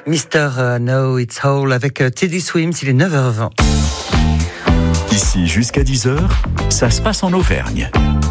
Mr. Know It's All avec Teddy Swims, il est 9h20. Ici jusqu'à 10h, ça se passe en Auvergne.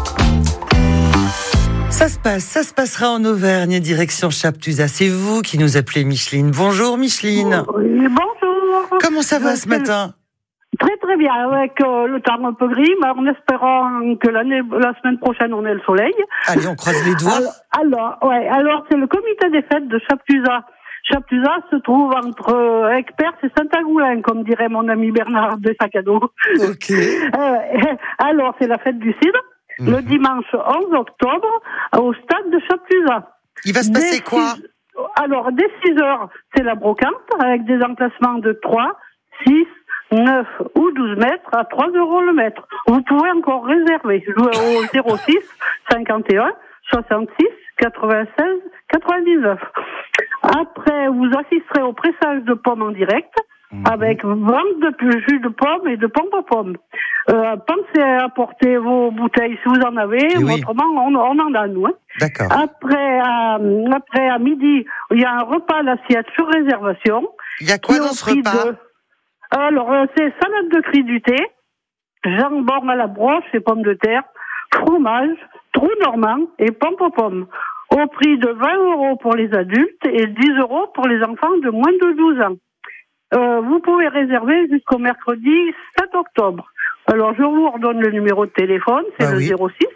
Ça se passera en Auvergne, direction Chaptuzat. C'est vous qui nous appelez, Micheline. Bonjour Micheline. Oui, bonjour. Comment ça va ce matin ? Très très bien, avec le temps un peu gris, mais en espérant que la semaine prochaine on ait le soleil. Allez, on croise les doigts. Alors c'est le comité des fêtes de Chaptuzat. Chaptuzat se trouve entre Aigueperse et Saint-Agoulin, comme dirait mon ami Bernard de Sac-à-dos. Ok. Alors c'est la fête du cidre, le dimanche 11 octobre, au stade de Chaptuzat. Il va se passer quoi ? Alors, dès 6h, c'est la brocante, avec des emplacements de 3, 6, 9 ou 12 mètres à 3 € le mètre. Vous pouvez encore réserver. Jouez au 06 51 66 96 99. Après, vous assisterez au pressage de pommes en direct, avec vente de jus de pommes et de pommes à pommes. Pensez à apporter vos bouteilles si vous en avez, oui. Autrement on en a nous. Hein. D'accord. Après, à midi, il y a un repas à l'assiette sur réservation. Il y a quoi dans ce repas ? Alors, c'est salade de crudité, jambon à la broche et pommes de terre, fromage, trou normand et pommes aux pommes. Au prix de 20 € pour les adultes et 10 € pour les enfants de moins de 12 ans. Vous pouvez réserver jusqu'au mercredi 7 octobre. Alors, je vous redonne le numéro de téléphone, c'est 06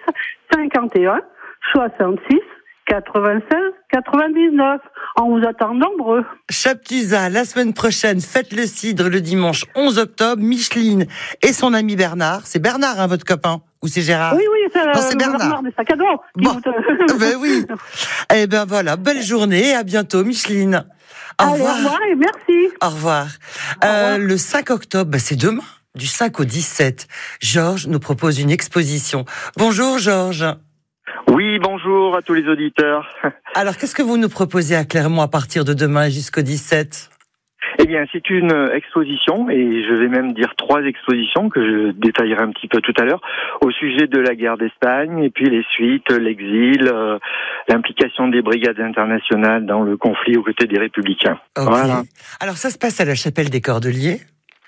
51 66 96 99. On vous attend nombreux. Chaptuzat, la semaine prochaine, fête le cidre le dimanche 11 octobre. Micheline et son ami Bernard. C'est Bernard, votre copain ? Ou c'est Gérard ? Oui, c'est Bernard des sacs à dos. Bon. Ben oui. Eh ben voilà, belle journée et à bientôt, Micheline. Au revoir et merci. Au revoir. Le 5 octobre, c'est demain, du 5 au 17. Georges nous propose une exposition. Bonjour Georges. Oui, bonjour à tous les auditeurs. Alors, qu'est-ce que vous nous proposez à Clermont à partir de demain jusqu'au 17 ? Eh bien, c'est une exposition, et je vais même dire 3 expositions que je détaillerai un petit peu tout à l'heure, au sujet de la guerre d'Espagne, et puis les suites, l'exil, l'implication des brigades internationales dans le conflit aux côtés des Républicains. Okay. Voilà. Alors, ça se passe à la chapelle des Cordeliers ?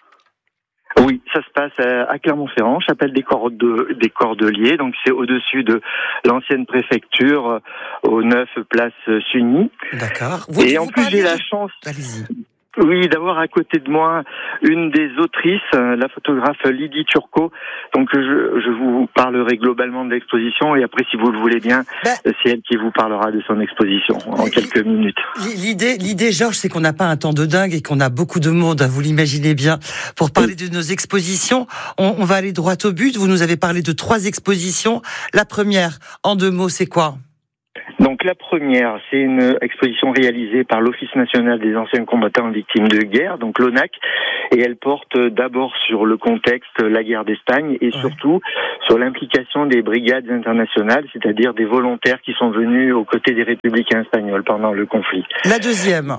Oui, ça se passe à Clermont-Ferrand, chapelle des Cordeliers, donc c'est au-dessus de l'ancienne préfecture, au 9 place Sugny. D'accord. Et en plus, j'ai la chance... Allez-y. Oui, d'avoir à côté de moi une des autrices, la photographe Lydie Turcot. Donc je vous parlerai globalement de l'exposition et après, si vous le voulez bien, c'est elle qui vous parlera de son exposition en quelques minutes. L'idée, Georges, c'est qu'on n'a pas un temps de dingue et qu'on a beaucoup de monde, vous l'imaginez bien, pour parler de nos expositions. On va aller droit au but. Vous nous avez parlé de 3 expositions. La première, en 2 mots, c'est quoi ? Donc la première, c'est une exposition réalisée par l'Office national des anciens combattants victimes de guerre, donc l'ONAC, et elle porte d'abord sur le contexte, la guerre d'Espagne, et surtout sur l'implication des brigades internationales, c'est-à-dire des volontaires qui sont venus aux côtés des républicains espagnols pendant le conflit. La deuxième,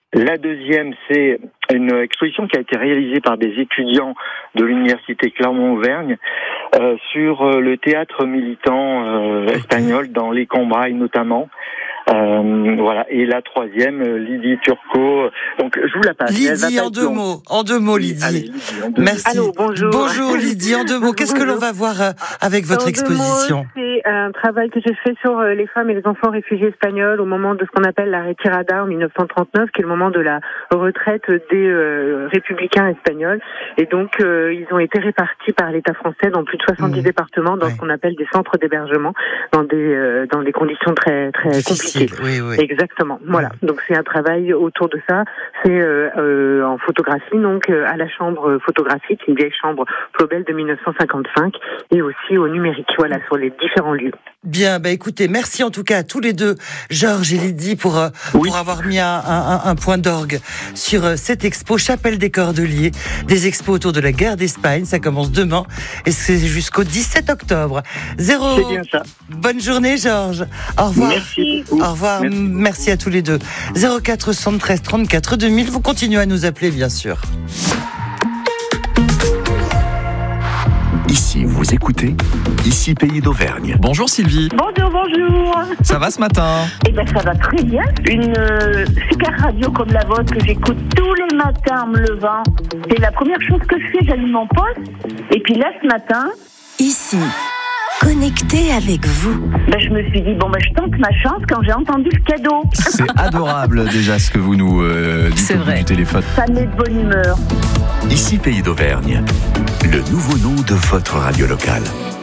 c'est une exposition qui a été réalisée par des étudiants de l'université Clermont-Auvergne sur le théâtre militant espagnol dans les Combrailles notamment. Voilà. Et la troisième, Lydie Turcot. Donc, je vous la passe. Lydie, en 2 mots. En 2 mots, Lydie. Allez, Lydie, en 2 Merci. Allô, bonjour. Bonjour, Lydie. En 2 mots, qu'est-ce que l'on va voir avec votre exposition ? En 2 mots, c'est un travail que j'ai fait sur les femmes et les enfants réfugiés espagnols au moment de ce qu'on appelle la retirada en 1939, qui est le moment de la retraite des républicains espagnols. Et donc, ils ont été répartis par l'État français dans plus de 70 départements, dans ce qu'on appelle des centres d'hébergement, dans des conditions très, très compliquées. Oui. Exactement. Voilà. Donc c'est un travail autour de ça. C'est en photographie, donc à la chambre photographique, une vieille chambre Plaubel de 1955, et aussi au numérique. Voilà, sur les différents lieux. Bien, écoutez, merci en tout cas à tous les deux, Georges et Lydie, pour avoir mis un point d'orgue sur cette expo Chapelle des Cordeliers, des expos autour de la guerre d'Espagne. Ça commence demain et c'est jusqu'au 17 octobre. C'est bien ça. Bonne journée, Georges. Au revoir. Merci beaucoup. Au revoir. Merci à tous les deux. 04 73 34 2000. Vous continuez à nous appeler, bien sûr. Ici. Si vous écoutez, ici Pays d'Auvergne. Bonjour Sylvie. Bonjour. Ça va ce matin? Eh ben ça va très bien. Une super radio comme la vôtre que j'écoute tous les matins en me levant. C'est la première chose que je fais, j'allume mon poste. Et puis là ce matin... Ici, connecté avec vous. Je me suis dit, je tente ma chance quand j'ai entendu le cadeau. C'est adorable déjà ce que vous nous dites au bout du téléphone. Ça me met de bonne humeur. Ici Pays d'Auvergne, le nouveau nom de votre radio locale.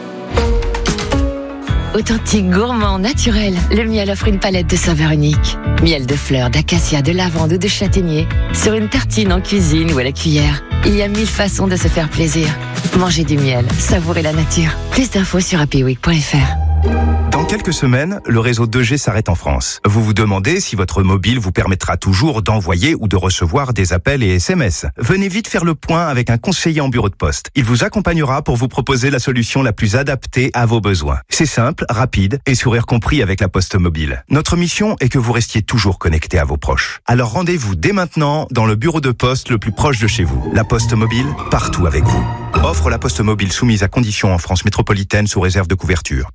Authentique, gourmand, naturel, le miel offre une palette de saveurs uniques. Miel de fleurs, d'acacia, de lavande ou de châtaignier. Sur une tartine, en cuisine ou à la cuillère. Il y a 1000 façons de se faire plaisir. Mangez du miel, savourez la nature. Plus d'infos sur happyweek.fr. Dans quelques semaines, le réseau 2G s'arrête en France. Vous vous demandez si votre mobile vous permettra toujours d'envoyer ou de recevoir des appels et SMS. Venez vite faire le point avec un conseiller en bureau de poste. Il vous accompagnera pour vous proposer la solution la plus adaptée à vos besoins. C'est simple, rapide et sourire compris avec la Poste Mobile. Notre mission est que vous restiez toujours connecté à vos proches. Alors rendez-vous dès maintenant dans le bureau de poste le plus proche de chez vous. La Poste Mobile, partout avec vous. Offre la Poste Mobile soumise à conditions en France métropolitaine sous réserve de couverture.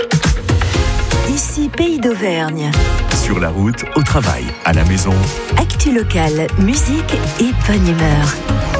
Ici Pays d'Auvergne. Sur la route, au travail, à la maison. Actu locale, musique et bonne humeur.